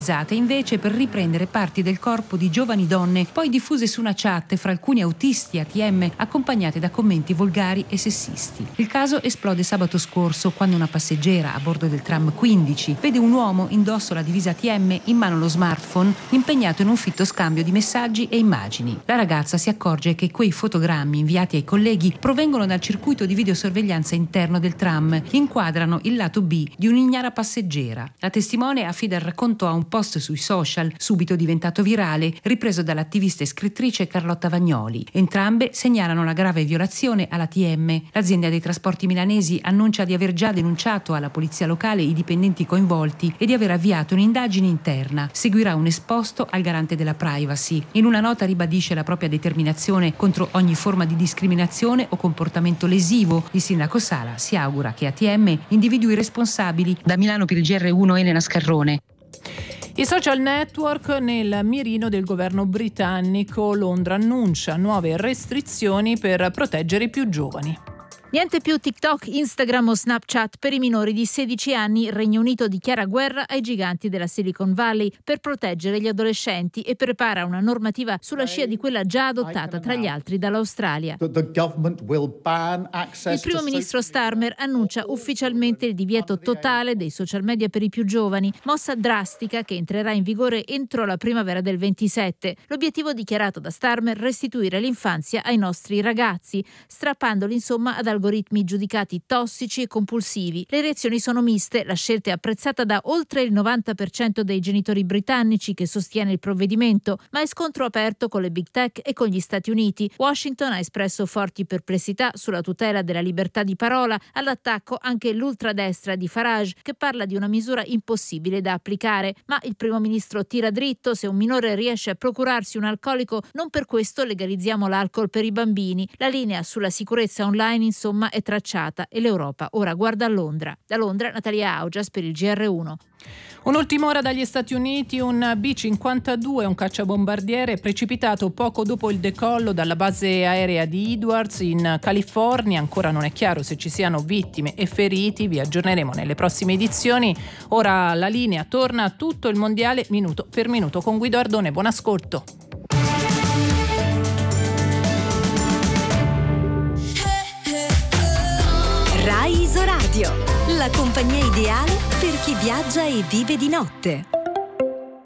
invece per riprendere parti del corpo di giovani donne poi diffuse su una chat fra alcuni autisti ATM accompagnate da commenti volgari e sessisti. Il caso esplode sabato scorso quando una passeggera a bordo del tram 15 vede un uomo indosso la divisa ATM, in mano lo smartphone, impegnato in un fitto scambio di messaggi e immagini. La ragazza si accorge che quei fotogrammi inviati ai colleghi provengono dal circuito di videosorveglianza interno del tram, inquadrano il lato B di un'ignara passeggera. La testimone affida il racconto a un post sui social, subito diventato virale, ripreso dall'attivista e scrittrice Carlotta Vagnoli. Entrambe segnalano la grave violazione all'ATM. L'azienda dei trasporti milanesi annuncia di aver già denunciato alla polizia locale i dipendenti coinvolti e di aver avviato un'indagine interna. Seguirà un esposto al garante della privacy. In una nota ribadisce la propria determinazione contro ogni forma di discriminazione o comportamento lesivo. Il sindaco Sala si augura che ATM individui i responsabili. Da Milano per il GR1 Elena Scarrone. I social network nel mirino del governo britannico. Londra annuncia nuove restrizioni per proteggere i più giovani. Niente più TikTok, Instagram o Snapchat per i minori di 16 anni. Il Regno Unito dichiara guerra ai giganti della Silicon Valley per proteggere gli adolescenti e prepara una normativa sulla scia di quella già adottata tra gli altri dall'Australia. Il primo ministro Starmer annuncia ufficialmente il divieto totale dei social media per i più giovani, mossa drastica che entrerà in vigore entro la primavera del 27. L'obiettivo dichiarato da Starmer: restituire l'infanzia ai nostri ragazzi, strappandoli insomma ad algoritmi giudicati tossici e compulsivi. Le reazioni sono miste, la scelta è apprezzata da oltre il 90% dei genitori britannici che sostiene il provvedimento, ma è scontro aperto con le big tech e con gli Stati Uniti. Washington ha espresso forti perplessità sulla tutela della libertà di parola, all'attacco anche l'ultradestra di Farage, che parla di una misura impossibile da applicare. Ma il primo ministro tira dritto: se un minore riesce a procurarsi un alcolico, non per questo legalizziamo l'alcol per i bambini. La linea sulla sicurezza online insomma è tracciata e l'Europa ora guarda a Londra. Da Londra Natalia Augias per il GR1. Un'ultima ora dagli Stati Uniti. Un B-52, un cacciabombardiere, precipitato poco dopo il decollo dalla base aerea di Edwards in California. Ancora non è chiaro se ci siano vittime e feriti, vi aggiorneremo nelle prossime edizioni. Ora la linea torna a tutto il mondiale minuto per minuto con Guido Ardone. Buon ascolto. Rai Isoradio, la compagnia ideale per chi viaggia e vive di notte.